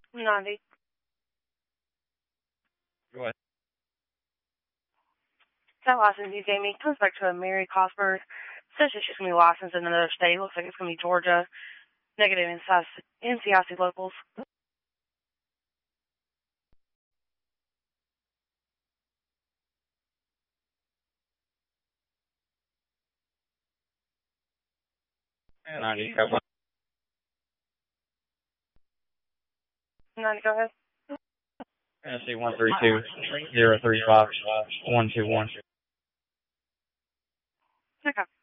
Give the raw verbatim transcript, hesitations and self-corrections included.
ninety. Go ahead. That license you gave me comes back to a Mary Cosberg. Says she's going to be licensed in another state. Looks like it's going to be Georgia. Negative N C I C locals. ninety. ninety, go ahead. Tennessee one three two zero three five one two one. Okay.